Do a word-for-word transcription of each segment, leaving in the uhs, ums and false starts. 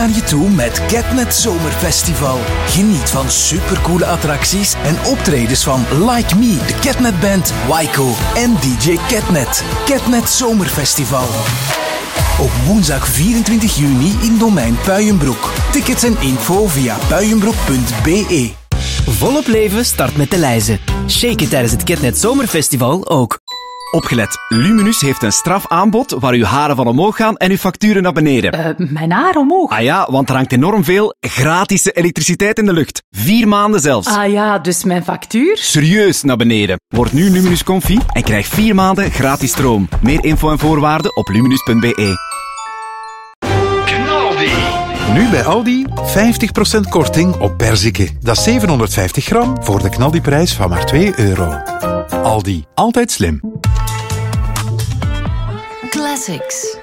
Aan je toe met Catnet Zomerfestival. Geniet van supercoole attracties en optredens van Like Me, de Catnet Band, Wyco en D J Catnet. Catnet Zomerfestival. Op woensdag vierentwintig juni in Domein Puijenbroek. Tickets en info via puijenbroek punt b e. Volop leven start met de lijzen. Shake it tijdens het Catnet Zomerfestival ook. Opgelet, Luminus heeft een strafaanbod waar uw haren van omhoog gaan en uw facturen naar beneden. Uh, mijn haar omhoog? Ah ja, want er hangt enorm veel gratis elektriciteit in de lucht. Vier maanden zelfs. Ah ja, dus mijn factuur? Serieus naar beneden. Word nu Luminus Comfy en krijg vier maanden gratis stroom. Meer info en voorwaarden op luminus punt b e. Nu bij Aldi vijftig procent korting op perziken. Dat is zevenhonderdvijftig gram voor de knaldiprijs van maar twee euro. Aldi, altijd slim. Classics.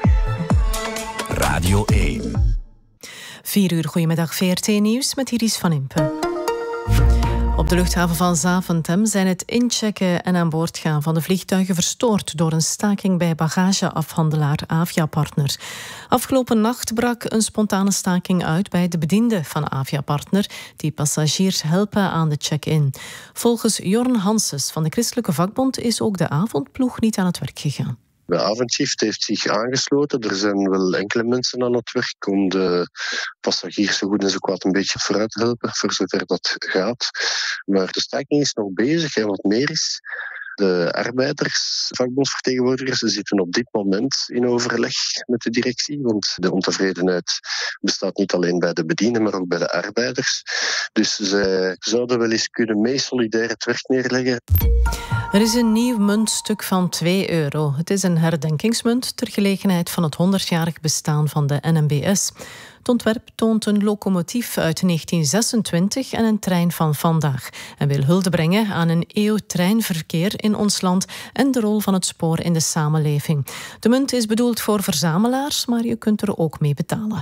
Radio één. Vier uur, goedemiddag, V R T-nieuws met Iris van Impen. Op de luchthaven van Zaventem zijn het inchecken en aan boord gaan van de vliegtuigen verstoord door een staking bij bagageafhandelaar Avia Partner. Afgelopen nacht brak een spontane staking uit bij de bedienden van Avia Partner, die passagiers helpen aan de check-in. Volgens Jorn Hanses van de Christelijke Vakbond is ook de avondploeg niet aan het werk gegaan. De avondshift heeft zich aangesloten. Er zijn wel enkele mensen aan het werk om de passagiers zo goed en zo kwaad een beetje vooruit te helpen, voor zover dat gaat. Maar de staking is nog bezig en wat meer is. De arbeiders, vakbondsvertegenwoordigers, zitten op dit moment in overleg met de directie, want de ontevredenheid bestaat niet alleen bij de bedienden, maar ook bij de arbeiders. Dus zij zouden wel eens kunnen mee solidair het werk neerleggen. Er is een nieuw muntstuk van twee euro. Het is een herdenkingsmunt ter gelegenheid van het honderdjarig bestaan van de N M B S. Het ontwerp toont een locomotief uit negentien zesentwintig en een trein van vandaag en wil hulde brengen aan een eeuw treinverkeer in ons land en de rol van het spoor in de samenleving. De munt is bedoeld voor verzamelaars, maar je kunt er ook mee betalen.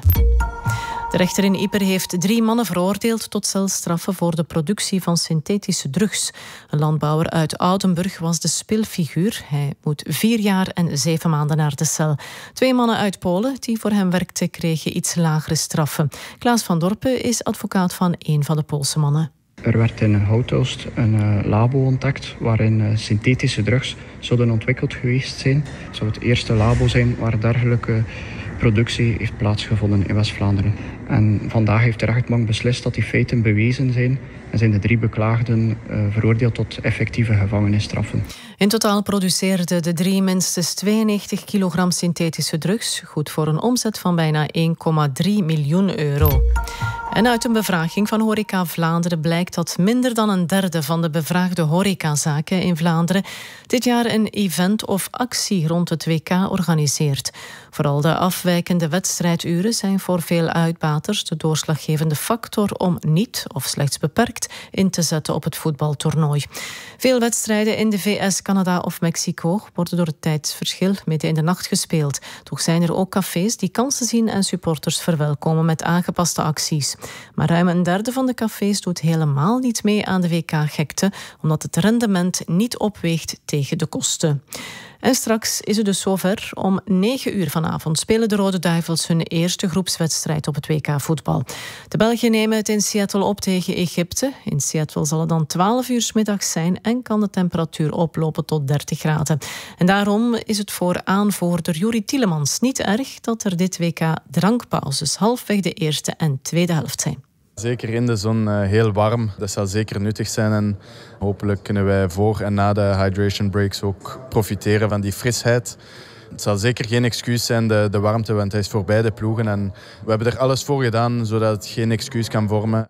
De rechter in Ieper heeft drie mannen veroordeeld tot celstraffen voor de productie van synthetische drugs. Een landbouwer uit Oudenburg was de speelfiguur. Hij moet vier jaar en zeven maanden naar de cel. Twee mannen uit Polen die voor hem werkten kregen iets lagere straffen. Klaas van Dorpen is advocaat van een van de Poolse mannen. Er werd in Houtoost een uh, labo ontdekt waarin uh, synthetische drugs zouden ontwikkeld geweest zijn. Het zou het eerste labo zijn waar dergelijke productie heeft plaatsgevonden in West-Vlaanderen. En vandaag heeft de rechtbank beslist dat die feiten bewezen zijn en zijn de drie beklaagden uh, veroordeeld tot effectieve gevangenisstraffen. In totaal produceerden de drie minstens tweeënnegentig kilogram synthetische drugs, goed voor een omzet van bijna één komma drie miljoen euro. En uit een bevraging van Horeca Vlaanderen blijkt dat minder dan een derde van de bevraagde horecazaken in Vlaanderen dit jaar een event of actie rond het W K organiseert. Vooral de afwijkende wedstrijduren zijn voor veel uitbaters de doorslaggevende factor om niet of slechts beperkt in te zetten op het voetbaltoernooi. Veel wedstrijden in de V S, Canada of Mexico worden door het tijdsverschil midden in de nacht gespeeld. Toch zijn er ook cafés die kansen zien en supporters verwelkomen met aangepaste acties. Maar ruim een derde van de cafés doet helemaal niet mee aan de W K-gekte, omdat het rendement niet opweegt tegen de kosten. En straks is het dus zover. Om negen uur vanavond spelen de Rode Duivels hun eerste groepswedstrijd op het W K-voetbal. De Belgen nemen het in Seattle op tegen Egypte. In Seattle zal het dan twaalf uur 's middags zijn en kan de temperatuur oplopen tot dertig graden. En daarom is het voor aanvoerder Juri Tielemans niet erg dat er dit W K drankpauzes halfweg de eerste en tweede helft zijn. Zeker in de zon uh, heel warm. Dat zal zeker nuttig zijn en hopelijk kunnen wij voor en na de hydration breaks ook profiteren van die frisheid. Het zal zeker geen excuus zijn, de, de warmte, want hij is voor beide ploegen en we hebben er alles voor gedaan zodat het geen excuus kan vormen.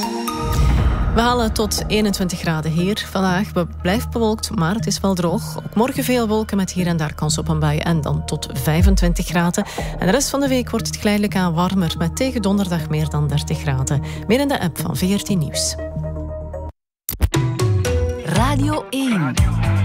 We halen tot eenentwintig graden hier. Vandaag blijft bewolkt, maar het is wel droog. Ook morgen veel wolken met hier en daar kans op een bui en dan tot vijfentwintig graden. En de rest van de week wordt het geleidelijk aan warmer met tegen donderdag meer dan dertig graden. Meer in de app van V R T Nieuws. Radio één.